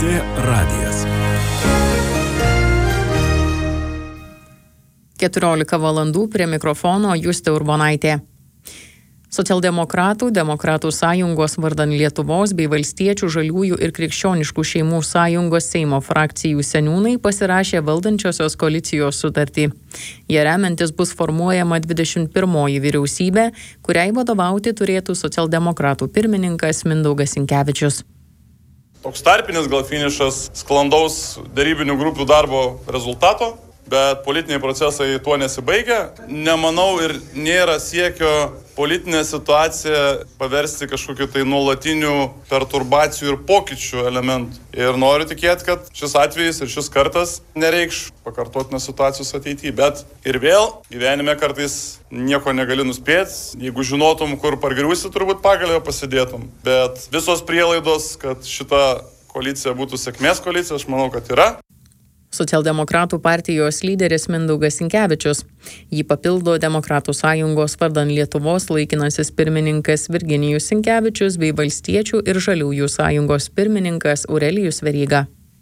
LRT radijas. 14 valandų prie mikrofono Justė Urbonaitė. Socialdemokratų, Demokratų sąjungos vardan Lietuvos bei Valstiečių, Žaliųjų ir Krikščioniškų šeimų sąjungos Seimo frakcijų seniūnai pasirašė valdančiosios koalicijos sutartį. Jie remiantis bus formuojama 21 vyriausybė, kuriai vadovauti turėtų socialdemokratų pirmininkas Mindaugas Sinkevičius. Toks tarpinis gal finišas sklandaus derybinių grupių darbo rezultato, bet politiniai procesai tuo nesibaigia. Nemanau ir nėra siekio politinę situaciją paversti kažkokiu tai nuolatinių perturbacijų ir pokyčių elementų. Ir noriu tikėti, kad šis atvejis ir šis kartas nereikš pakartotinos situacijos ateityje. Bet ir vėl gyvenime kartais nieko negali nuspėti. Jeigu žinotum, kur pargriūsi, turbūt pagalio pasidėtum. Bet visos prielaidos, kad šita koalicija būtų sėkmės koalicija, aš manau, kad yra. Socialdemokratų partijos lyderis Mindaugas Sinkevičius. Jį papildo Demokratų sąjungos vardan Lietuvos laikinasis pirmininkas Virginijus Sinkevičius bei Valstiečių ir Žaliųjų sąjungos pirmininkas Aurelijus Veryga.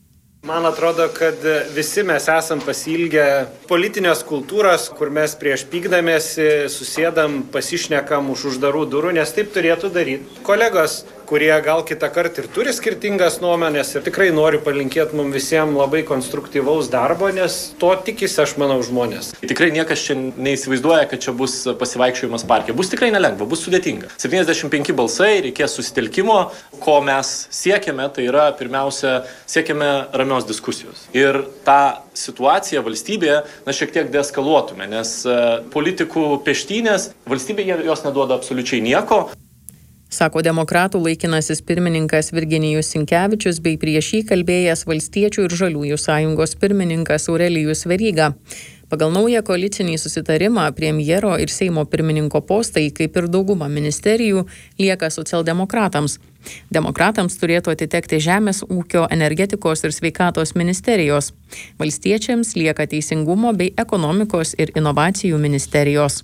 Man atrodo, kad visi mes esam pasiilgę politinės kultūros, kur mes prieš pykdamėsi susėdam, pasišnekam už uždarų durų, nes taip turėtų daryti kolegos, kurie gal kitą kartą ir turi skirtingas nuomonės ir tikrai noriu palinkėti mums visiems labai konstruktyvaus darbo, nes to tikisi, aš manau, žmonės. Tikrai niekas čia neįsivaizduoja, kad čia bus pasivaikščiojimas parke. Bus tikrai nelengva, bus sudėtinga. 75 balsai, reikės susitelkimo, ko mes siekiame, tai yra pirmiausia, siekiame ramios diskusijos. Ir tą situaciją valstybėje, šiek tiek deeskaluotume, nes politikų peštynės valstybėje jos neduoda absoliučiai nieko. Sako Demokratų laikinasis pirmininkas Virginijus Sinkevičius bei prieš jį kalbėjęs Valstiečių ir Žaliųjų sąjungos pirmininkas Aurelijus Veryga. Pagal naują koalicinį susitarimą premjero ir Seimo pirmininko postai, kaip ir dauguma ministerijų, lieka socialdemokratams. Demokratams turėtų atitekti Žemės ūkio, energetikos ir sveikatos ministerijos. Valstiečiams lieka Teisingumo bei Ekonomikos ir inovacijų ministerijos.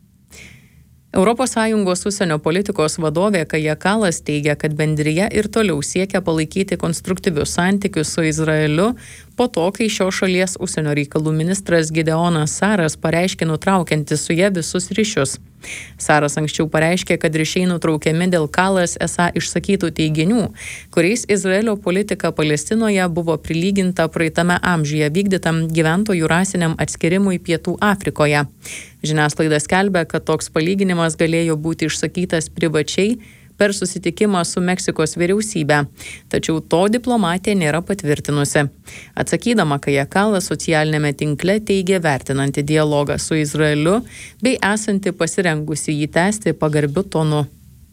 ES užsienio politikos vadovė Kaja Kallas teigia, kad bendrija ir toliau siekia palaikyti konstruktyvius santykius su Izraeliu po to, kai šios šalies užsienio reikalų ministras Gideonas Saras pareiškė nutraukiantis su ja visus ryšius. Saras anksčiau pareiškė, kad ryšiai nutraukiami dėl Kallas esą išsakytų teiginių, kuriais Izraelio politika Palestinoje buvo prilyginta praeitame amžiuje vykdytam gyventojų rasiniam atskirimui Pietų Afrikoje. Žiniasklaida skelbia, kad toks palyginimas galėjo būti išsakytas privačiai per susitikimą su Meksikos vyriausybe, tačiau to diplomatė nėra patvirtinusi. Atsakydama, Kaja Kallas socialinėme tinkle teigė vertinanti dialogą su Izraeliu bei esanti pasirengusi jį tęsti pagarbiu tonu.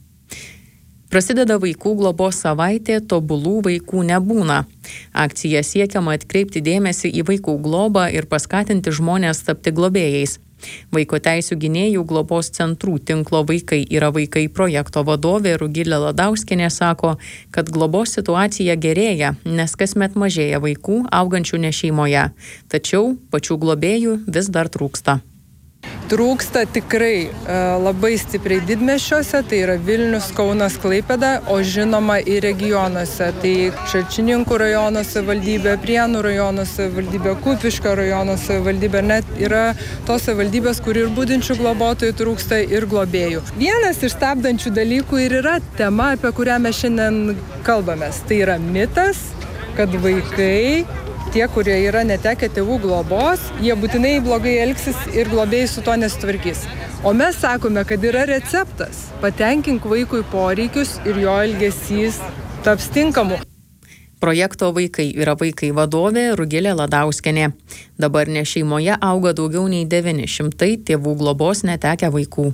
Prasideda vaikų globos savaitė, tobulų vaikų nebūna. Akcija siekiama atkreipti dėmesį į vaikų globą ir paskatinti žmones tapti globėjais. Vaiko teisių gynėjų globos centrų tinklo Vaikai yra vaikai projekto vadovė Rugilė Ladauskienė sako, kad globos situacija gerėja, nes kasmet mažėja vaikų augančių ne šeimoje. Tačiau pačių globėjų vis dar trūksta. Trūksta tikrai labai stipriai didmiesčiuose, tai yra Vilnius, Kaunas, Klaipėda, o žinoma ir regionuose. Tai Šalčininkų rajono savivaldybė, Prienų rajono savivaldybė, Kupiškio rajono savivaldybė, net yra tos savivaldybės, kur ir budinčių globotojų trūksta ir globėjų. Vienas iš stabdančių dalykų ir yra tema, apie kurią mes šiandien kalbamės. Tai yra mitas, kad vaikai, tie, kurie yra netekę tėvų globos, jie būtinai blogai elgsis ir globėjai su to nesutvarkys. O mes sakome, kad yra receptas. Patenkink vaikui poreikius ir jo elgesys taps tinkamu. Projekto Vaikai yra vaikai vadovė Rugilė Ladauskienė. Dabar ne šeimoje auga daugiau nei 900 tėvų globos netekę vaikų.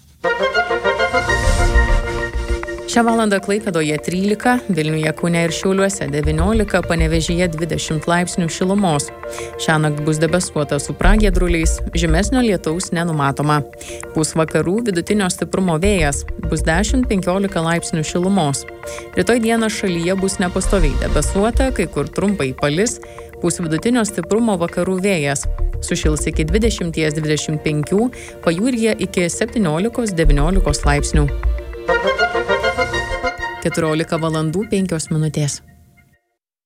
Šią valandą Klaipėdoje 13, Vilniuje, Kaune ir Šiauliuose 19, Panevėžyje 20 laipsnių šilumos. Šiąnakt bus debesuota su pragiedruliais, žymesnio lietaus nenumatoma. Pūs vakarų vidutinio stiprumo vėjas, bus 10-15 laipsnių šilumos. Rytoj dieną šalyje bus nepastoviai debesuota, kai kur trumpai palis, pūs vidutinio stiprumo vakarų vėjas. Sušils iki 20-25, pajūryje iki 17-19 laipsnių. 14 valandų 5 minutės.